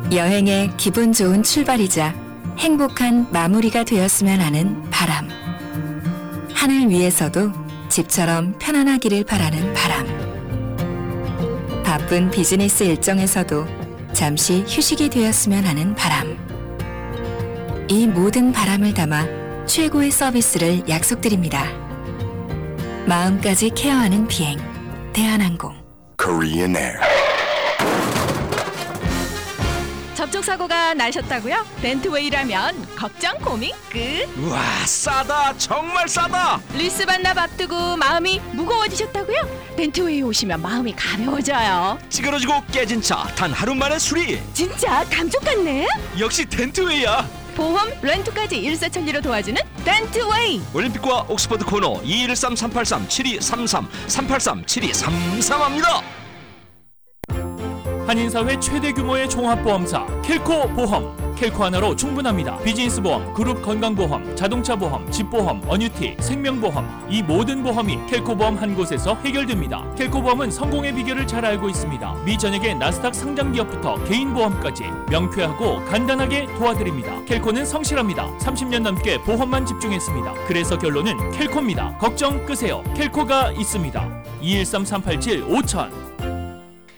여행의 기분 좋은 출발이자 행복한 마무리가 되었으면 하는 바람. 하늘 위에서도 집처럼 편안하기를 바라는 바람. 바쁜 비즈니스 일정에서도 잠시 휴식이 되었으면 하는 바람. 이 모든 바람을 담아 최고의 서비스를 약속드립니다. 마음까지 케어하는 비행, 대한항공. Korean Air. 접촉사고가 나셨다고요? 렌트웨이라면 걱정 고민 끝. 우와, 싸다. 정말 싸다. 리스 반납 앞두고 마음이 무거워지셨다고요? 렌트웨이 오시면 마음이 가벼워져요. 찌그러지고 깨진 차 단 하루 만에 수리. 진짜 감쪽 같네. 역시 덴트웨이야. 보험, 렌트까지 일사천리로 도와주는 렌트웨이. 올림픽과 옥스퍼드 코너 213-383-7233 383-7233합니다. 한인사회 최대 규모의 종합보험사 켈코 보험. 켈코 하나로 충분합니다. 비즈니스 보험, 그룹 건강보험, 자동차 보험, 집보험, 어뉴티, 생명보험, 이 모든 보험이 켈코 보험 한 곳에서 해결됩니다. 켈코 보험은 성공의 비결을 잘 알고 있습니다. 미 전역의 나스닥 상장 기업부터 개인 보험까지 명쾌하고 간단하게 도와드립니다. 켈코는 성실합니다. 30년 넘게 보험만 집중했습니다. 그래서 결론은 켈코입니다. 걱정 끄세요. 켈코가 있습니다. 213-387-5000